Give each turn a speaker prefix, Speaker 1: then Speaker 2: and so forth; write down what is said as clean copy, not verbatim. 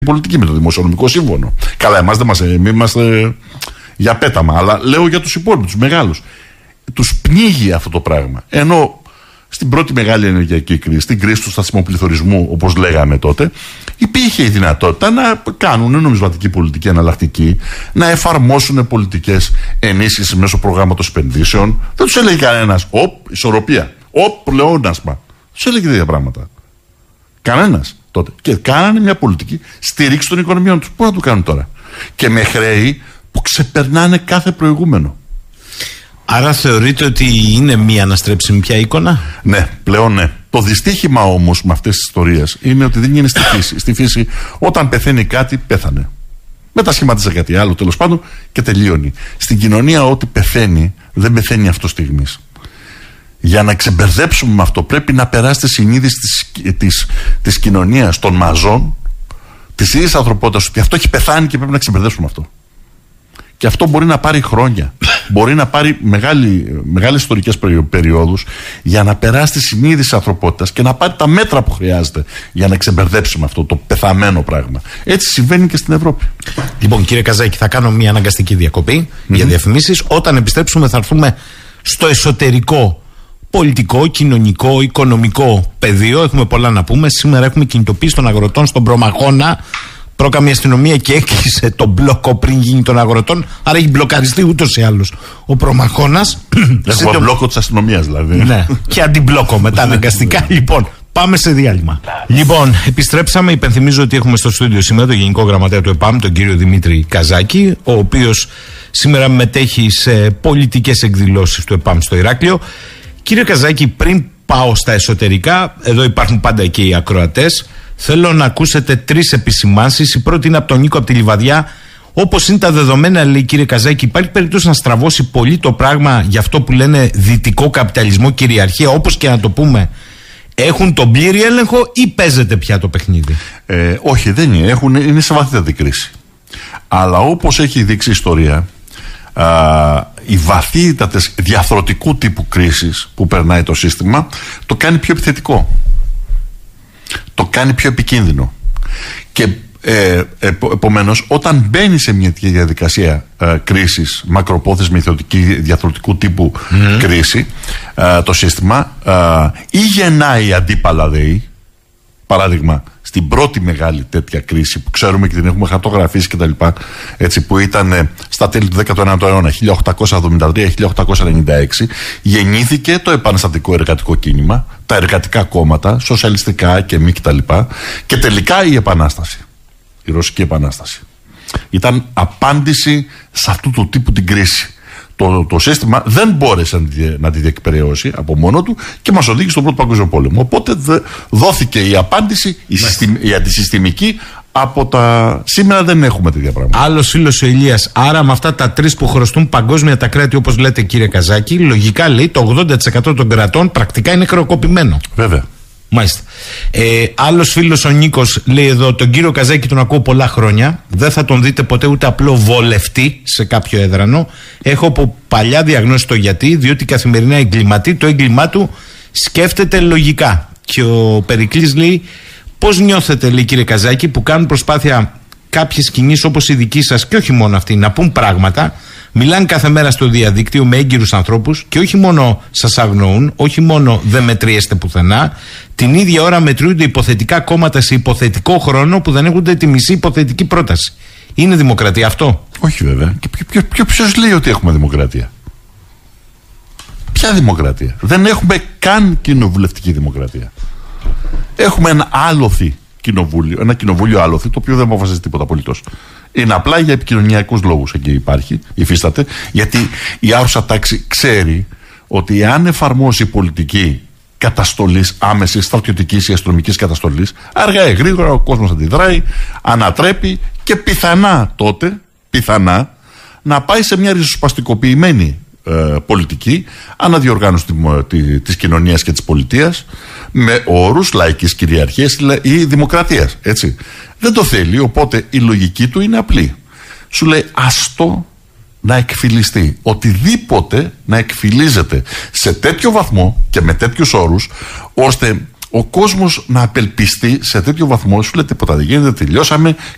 Speaker 1: πολιτική με το Δημοσιονομικό Σύμφωνο. Καλά, εμάς δεν είμαστε για πέταμα, αλλά λέω για τους υπόλοιπους, τους μεγάλους. Τους πνίγει αυτό το πράγμα. Ενώ στην πρώτη μεγάλη ενεργειακή κρίση, στην κρίση του σταθμοπληθωρισμού, όπως λέγαμε τότε, υπήρχε η δυνατότητα να κάνουν νομισματική πολιτική εναλλακτική, να εφαρμόσουν πολιτικές ενίσχυσης μέσω προγράμματος επενδύσεων. Δεν τους έλεγε κανένας, ισορροπία, πλεόνασμα. Τους έλεγε τέτοια πράγματα. Κανένας τότε. Και κάνανε μια πολιτική στήριξη των οικονομιών τους. Πού να το κάνουν τώρα? Και με χρέη που ξεπερνάνε κάθε προηγούμενο.
Speaker 2: Άρα θεωρείτε ότι είναι μία αναστρέψιμη πια εικόνα?
Speaker 1: Ναι, πλέον ναι. Το δυστύχημα όμως με αυτές τις ιστορίες είναι ότι δεν είναι στη φύση. Στη φύση, όταν πεθαίνει κάτι, πέθανε. Μετασχηματίζει κάτι άλλο, τέλος πάντων, και τελείωνει. Στην κοινωνία, ό,τι πεθαίνει, δεν πεθαίνει αυτό στιγμής. Για να ξεμπερδέψουμε με αυτό, πρέπει να περάσει τη συνείδηση της κοινωνίας, των μαζών, της ίδιας ανθρωπότητας, ότι αυτό έχει πεθάνει και πρέπει να ξεμπερδέψουμε αυτό. Και αυτό μπορεί να πάρει χρόνια. Μπορεί να πάρει μεγάλες ιστορικές περιόδους για να περάσει τη συνείδηση της ανθρωπότητας και να πάρει τα μέτρα που χρειάζεται για να ξεμπερδέψουμε αυτό το πεθαμένο πράγμα. Έτσι συμβαίνει και στην Ευρώπη.
Speaker 2: Λοιπόν, κύριε Καζάκη, θα κάνω μια αναγκαστική διακοπή για διαφημίσεις. Όταν επιστρέψουμε, θα έρθουμε στο εσωτερικό πολιτικό, κοινωνικό, οικονομικό πεδίο. Έχουμε πολλά να πούμε. Σήμερα έχουμε κινητοποίηση των αγροτών στον Προμαχώνα. Πρόκαμε η αστυνομία και έκλεισε τον μπλόκο πριν γίνει των αγροτών. Άρα έχει μπλοκαριστεί ούτως ή άλλως ο Προμαχώνας.
Speaker 1: Έχουμε μπλόκο της αστυνομίας δηλαδή.
Speaker 2: Ναι, και αντιμπλόκο μετά αναγκαστικά. Λοιπόν, πάμε σε διάλειμμα. Λοιπόν, επιστρέψαμε. Υπενθυμίζω ότι έχουμε στο στούντιο σήμερα τον Γενικό Γραμματέα του ΕΠΑΜ, τον κύριο Δημήτρη Καζάκη, ο οποίος σήμερα μετέχει σε πολιτικές εκδηλώσεις του ΕΠΑΜ στο Ηράκλειο. Κύριε Καζάκη, πριν πάω στα εσωτερικά, εδώ υπάρχουν πάντα και οι ακροατές. Θέλω να ακούσετε τρεις επισημάνσεις. Η πρώτη είναι από τον Νίκο από τη Λιβαδιά. Όπως είναι τα δεδομένα, λέει, κύριε Καζάκη, υπάρχει περίπτωση να στραβώσει πολύ το πράγμα για αυτό που λένε δυτικό καπιταλισμό, κυριαρχία, όπως και να το πούμε? Έχουν τον πλήρη έλεγχο ή παίζεται πια το παιχνίδι?
Speaker 1: Όχι, δεν είναι. Είναι σε βαθύτατη κρίση. Αλλά όπως έχει δείξει η ιστορία, οι βαθύτατες διαφορετικού τύπου κρίσεις που περνάει το σύστημα το κάνει πιο επιθετικό. Το κάνει πιο επικίνδυνο. Και επομένως, όταν μπαίνει σε μια διαδικασία κρίσης, μακροπρόθεσμη, διαφορετικού τύπου κρίση, το σύστημα ή γεννάει αντίπαλα ΔΕΗ. Παράδειγμα, στην πρώτη μεγάλη τέτοια κρίση που ξέρουμε και την έχουμε χαρτογραφήσει και τα λοιπά, έτσι, που ήταν στα τέλη του 19ου αιώνα, 1873-1896, γεννήθηκε το επαναστατικό εργατικό κίνημα, τα εργατικά κόμματα, σοσιαλιστικά και μη κτλ. Και τελικά η Επανάσταση, η Ρωσική Επανάσταση, ήταν απάντηση σε αυτού του τύπου την κρίση. Το σύστημα δεν μπόρεσε να τη διεκπεραιώσει από μόνο του και μας οδήγησε στον Πρώτο Παγκόσμιο Πόλεμο. Οπότε δόθηκε η απάντηση, η αντισυστημική. Σήμερα δεν έχουμε τέτοια πράγματα.
Speaker 2: Άλλος φίλος ο Ηλίας. Άρα, με αυτά τα τρεις που χρωστούν παγκόσμια τα κράτη, όπως λέτε, κύριε Καζάκη, λογικά λέει το 80% των κρατών πρακτικά είναι χρεοκοπημένο.
Speaker 1: Βέβαια.
Speaker 2: Μάλιστα. Άλλος φίλος ο Νίκος λέει εδώ: τον κύριο Καζάκη τον ακούω πολλά χρόνια. Δεν θα τον δείτε ποτέ ούτε απλό βολευτή σε κάποιο έδρανο. Έχω από παλιά διαγνώσει το γιατί, διότι καθημερινά εγκληματεί. Το έγκλημά του σκέφτεται λογικά. Και ο Περικλής λέει: πώς νιώθετε, λέει, κύριε Καζάκη, που κάνουν προσπάθεια κάποιες κινήσεις όπως η δική σας και όχι μόνο αυτοί να πούν πράγματα, μιλάνε κάθε μέρα στο διαδίκτυο με έγκυρους ανθρώπους και όχι μόνο σας αγνοούν, όχι μόνο δεν μετριέστε πουθενά, την ίδια ώρα μετριούνται υποθετικά κόμματα σε υποθετικό χρόνο που δεν έχουν τη μισή υποθετική πρόταση. Είναι δημοκρατία αυτό?
Speaker 1: Όχι βέβαια. Και ποιος λέει ότι έχουμε δημοκρατία? Ποια δημοκρατία? Δεν έχουμε καν κοινοβουλευτική δημοκρατία. Έχουμε ένα άλοθη κοινοβούλιο, ένα κοινοβούλιο άλοθη, το οποίο δεν αποφασίζει τίποτα απολύτως. Είναι απλά για επικοινωνιακούς λόγους εκεί υφίσταται, γιατί η άρουσα τάξη ξέρει ότι αν εφαρμόσει πολιτική καταστολής άμεσης, στρατιωτικής ή αστυνομικής καταστολής, αργά ή γρήγορα ο κόσμος αντιδράει, ανατρέπει και πιθανά να πάει σε μια ριζοσπαστικοποιημένη πολιτική αναδιοργάνωση της κοινωνίας και της πολιτείας με όρους λαϊκής κυριαρχίας ή δημοκρατίας, έτσι. Δεν το θέλει, οπότε η λογική του είναι απλή. Σου λέει άστο να εκφυλιστεί, οτιδήποτε να εκφυλίζεται σε τέτοιο βαθμό και με τέτοιους όρους, ώστε ο κόσμος να απελπιστεί σε τέτοιο βαθμό. Σου λέει τίποτα δεν γίνεται, τελειώσαμε,